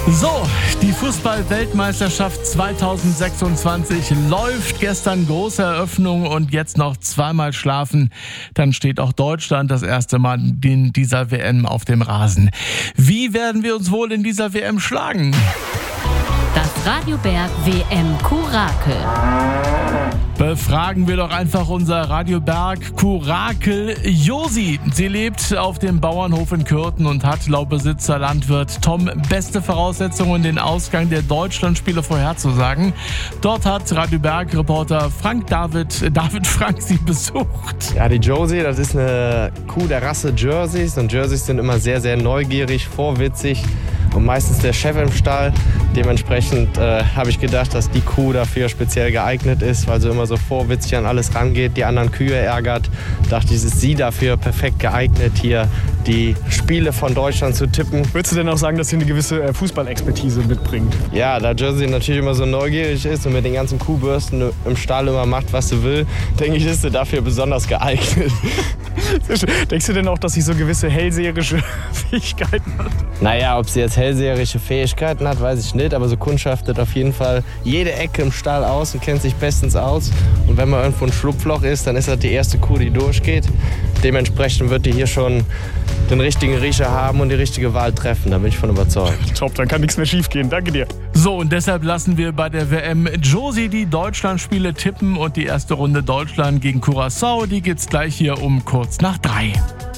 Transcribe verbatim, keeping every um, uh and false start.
So, die Fußball-Weltmeisterschaft zweitausendsechsundzwanzig läuft. Gestern große Eröffnung und jetzt noch zweimal schlafen. Dann steht auch Deutschland das erste Mal in dieser W M auf dem Rasen. Wie werden wir uns wohl in dieser W M schlagen? Das Radio Berg W M-Kurakel. Befragen wir doch einfach unser Radio Berg Kurakel Josi. Sie lebt auf dem Bauernhof in Kürten und hat laut Besitzer Landwirt Tom beste Voraussetzungen, den Ausgang der Deutschlandspiele vorherzusagen. Dort hat Radio Berg Reporter Frank David, David Frank sie besucht. Ja, die Josie, das ist eine Kuh der Rasse Jerseys und Jerseys sind immer sehr, sehr neugierig, vorwitzig und meistens der Chef im Stall. Dementsprechend äh, habe ich gedacht, dass die Kuh dafür speziell geeignet ist, weil sie immer so vorwitzig an alles rangeht, die anderen Kühe ärgert. Dachte ich, ist sie dafür perfekt geeignet, hier die Spiele von Deutschland zu tippen. Würdest du denn auch sagen, dass sie eine gewisse äh, Fußballexpertise mitbringt? Ja, da Jersey natürlich immer so neugierig ist und mit den ganzen Kuhbürsten im Stall immer macht, was sie will, denke ich, ist sie dafür besonders geeignet. Denkst du denn auch, dass sie so gewisse hellseherische Fähigkeiten hat? Naja, ob sie jetzt hellseherische Fähigkeiten hat, weiß ich nicht, aber so kundschaftet auf jeden Fall jede Ecke im Stall aus und kennt sich bestens aus. Und wenn man irgendwo ein Schlupfloch ist, dann ist das die erste Kuh, die durchgeht. Dementsprechend wird die hier schon den richtigen Riecher haben und die richtige Wahl treffen, da bin ich von überzeugt. Top, dann kann nichts mehr schief gehen. Danke dir. So, und deshalb lassen wir bei der W M Josie die Deutschlandspiele tippen und die erste Runde Deutschland gegen Curaçao, die geht's gleich hier um kurz nach drei.